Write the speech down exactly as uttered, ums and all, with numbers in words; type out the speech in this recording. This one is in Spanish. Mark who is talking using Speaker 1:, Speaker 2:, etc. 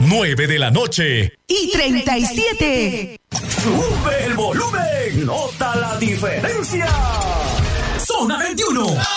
Speaker 1: nueve de la noche.
Speaker 2: Y treinta y siete.
Speaker 3: Sube el volumen, nota la diferencia. Zona veintiuno.